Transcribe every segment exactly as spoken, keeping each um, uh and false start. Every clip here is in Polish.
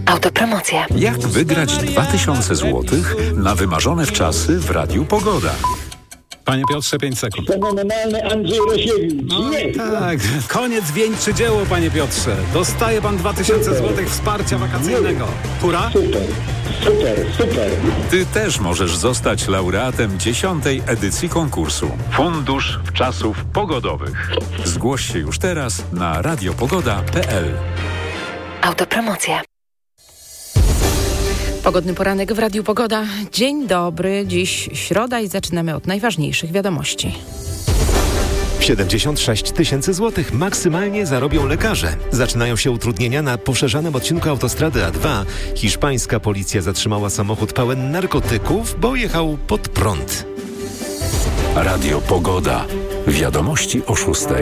Autopromocja. Jak wygrać dwa tysiące złotych na wymarzone wczasy w Radiu Pogoda? Panie Piotrze, pięć sekund. Fenomenalny Andrzej Rosiewicz. No, Jest. tak, koniec wieńczy dzieło, panie Piotrze. Dostaje pan dwa tysiące złotych wsparcia wakacyjnego. Hurra? Super, super, super. Ty też możesz zostać laureatem dziesiątej edycji konkursu Fundusz Wczasów Pogodowych. Zgłoś się już teraz na radiopogoda kropka p l. Autopromocja. Pogodny poranek w Radiu Pogoda. Dzień dobry, dziś środa i zaczynamy od najważniejszych wiadomości. siedemdziesiąt sześć tysięcy złotych maksymalnie zarobią lekarze. Zaczynają się utrudnienia na poszerzanym odcinku autostrady A dwa. Hiszpańska policja zatrzymała samochód pełen narkotyków, bo jechał pod prąd. Radio Pogoda. Wiadomości o szóstej.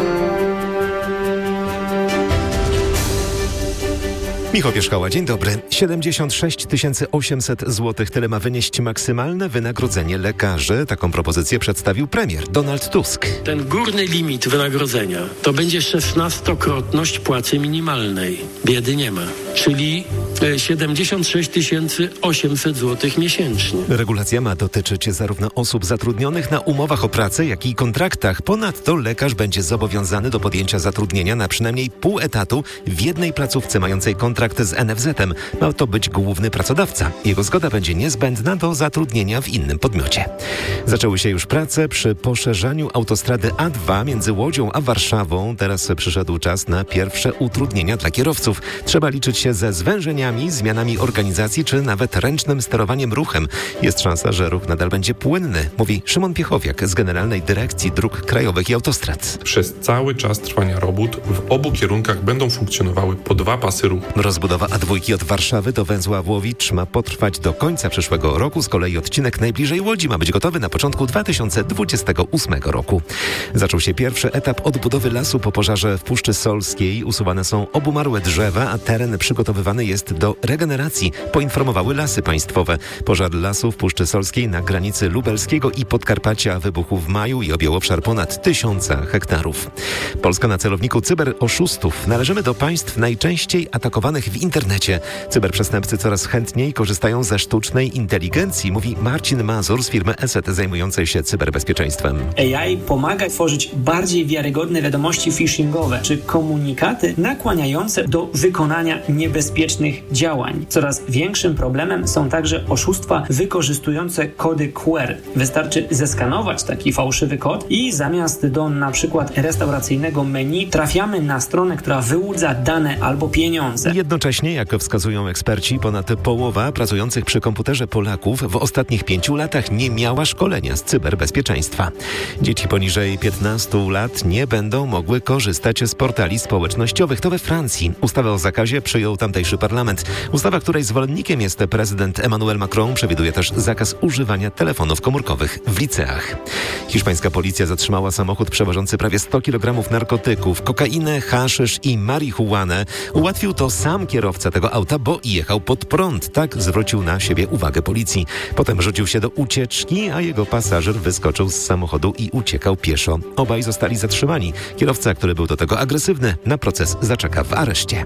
Michał Pierzchała, dzień dobry. siedemdziesiąt sześć tysięcy osiemset złotych tyle ma wynieść maksymalne wynagrodzenie lekarzy. Taką propozycję przedstawił premier Donald Tusk. Ten górny limit wynagrodzenia to będzie szesnastokrotność płacy minimalnej. Biedy nie ma. Czyli siedemdziesiąt sześć tysięcy osiemset złotych miesięcznie. Regulacja ma dotyczyć zarówno osób zatrudnionych na umowach o pracę, jak i kontraktach. Ponadto lekarz będzie zobowiązany do podjęcia zatrudnienia na przynajmniej pół etatu w jednej placówce mającej kontrakt z N F Z-em. Ma to być główny pracodawca. Jego zgoda będzie niezbędna do zatrudnienia w innym podmiocie. Zaczęły się już prace przy poszerzaniu autostrady A dwa między Łodzią a Warszawą. Teraz przyszedł czas na pierwsze utrudnienia dla kierowców. Trzeba liczyć się ze zwężeniami, zmianami organizacji czy nawet ręcznym sterowaniem ruchem. Jest szansa, że ruch nadal będzie płynny, mówi Szymon Piechowiak z Generalnej Dyrekcji Dróg Krajowych i Autostrad. Przez cały czas trwania robót w obu kierunkach będą funkcjonowały po dwa pasy ruchu. Rozbudowa A dwa od Warszawy do węzła Włowicz ma potrwać do końca przyszłego roku. Z kolei odcinek najbliżej Łodzi ma być gotowy na początku dwa tysiące dwudziestego ósmego roku. Zaczął się pierwszy etap odbudowy lasu po pożarze w Puszczy Solskiej. Usuwane są obumarłe drzewa, a teren przygotowywany jest do regeneracji, poinformowały Lasy Państwowe. Pożar lasu w Puszczy Solskiej na granicy Lubelskiego i Podkarpacia wybuchł w maju i objął obszar ponad tysiąca hektarów. Polska na celowniku cyberoszustów. Należymy do państw najczęściej atakowanych w internecie. Cyberprzestępcy coraz chętniej korzystają ze sztucznej inteligencji, mówi Marcin Mazur z firmy Eset zajmującej się cyberbezpieczeństwem. A I pomaga tworzyć bardziej wiarygodne wiadomości phishingowe, czy komunikaty nakłaniające do wykonania niebezpiecznych działań. Coraz większym problemem są także oszustwa wykorzystujące kody Q R. Wystarczy zeskanować taki fałszywy kod i zamiast do na przykład restauracyjnego menu trafiamy na stronę, która wyłudza dane albo pieniądze. Jednocześnie, jak wskazują eksperci, ponad połowa pracujących przy komputerze Polaków w ostatnich pięciu latach nie miała szkolenia z cyberbezpieczeństwa. Dzieci poniżej piętnastu lat nie będą mogły korzystać z portali społecznościowych. To we Francji. Ustawę o zakazie przyjął tamtejszy parlament. Ustawa, której zwolennikiem jest prezydent Emmanuel Macron, przewiduje też zakaz używania telefonów komórkowych w liceach. Hiszpańska policja zatrzymała samochód przewożący prawie sto kilogramów narkotyków, kokainę, haszysz i marihuanę. Ułatwił to sam kierowca tego auta, bo jechał pod prąd. Tak zwrócił na siebie uwagę policji. Potem rzucił się do ucieczki, a jego pasażer wyskoczył z samochodu i uciekał pieszo. Obaj zostali zatrzymani. Kierowca, który był do tego agresywny, na proces zaczeka w areszcie.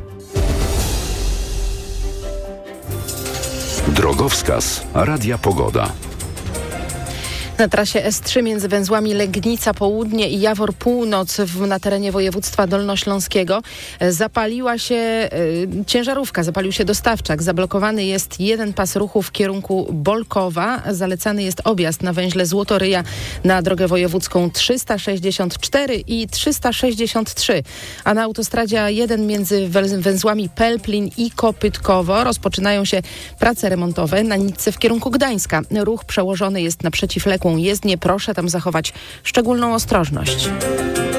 Drogowskaz Radia Pogoda. Na trasie S trzy między węzłami Legnica Południe i Jawor Północ w, na terenie województwa dolnośląskiego zapaliła się e, ciężarówka, zapalił się dostawczak. Zablokowany jest jeden pas ruchu w kierunku Bolkowa. Zalecany jest objazd na węźle Złotoryja na drogę wojewódzką trzysta sześćdziesiąt cztery i trzysta sześćdziesiąt trzy. A na autostradzie A jeden między węzłami Pelplin i Kopytkowo rozpoczynają się prace remontowe na nitce w kierunku Gdańska. Ruch przełożony jest na przeciwległą jezdnię. Proszę tam zachować szczególną ostrożność.